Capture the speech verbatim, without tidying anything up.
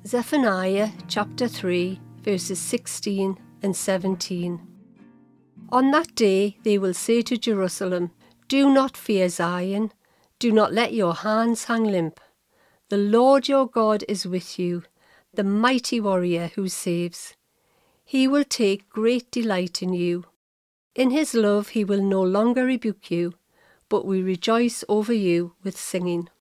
Zephaniah chapter three, verses sixteen and seventeen. On that day they will say to Jerusalem, "Do not fear Zion, do not let your hands hang limp. The Lord your God is with you, the mighty warrior who saves. He will take great delight in you. In his love he will no longer rebuke you, but will rejoice over you with singing."